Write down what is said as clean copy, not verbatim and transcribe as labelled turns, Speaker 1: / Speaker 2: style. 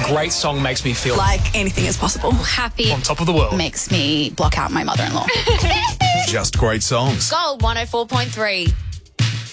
Speaker 1: great song makes me feel
Speaker 2: like anything is possible.
Speaker 3: Happy.
Speaker 1: on top of the world.
Speaker 2: Makes me block out my mother-in-law.
Speaker 4: Just great songs.
Speaker 3: Gold 104.3.